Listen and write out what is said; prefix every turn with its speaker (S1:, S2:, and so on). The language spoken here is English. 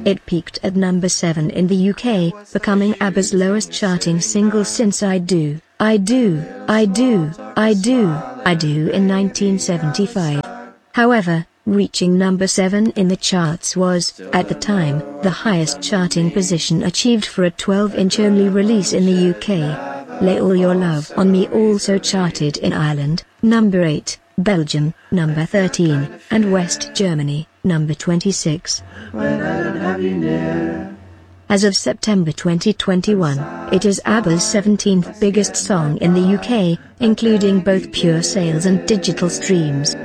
S1: It peaked at number 7 in the UK, becoming ABBA's lowest charting single since I Do, I Do, I Do, I Do, I Do in 1975. However, reaching number 7 in the charts was, at the time, the highest charting position achieved for a 12-inch only release in the UK. Lay All Your Love on Me also charted in Ireland, number 8, Belgium, number 13, and West Germany, number 26. As of September 2021, it is ABBA's 17th biggest song in the UK, including both pure sales and digital streams.